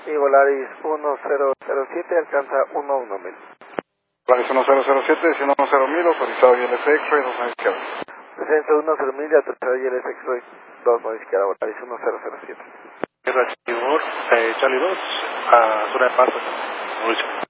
Y Volaris 1007 alcanza 11.000. Volaris 1007, 10.000, autorizado ILS X-Ray, 2 9 izquierda. Descenso 10.000, autorizado ILS X-Ray, 2 9 izquierda, Volaris 1007. Tierra Chibor, Charlie 2, a zona de paso, Mauricio.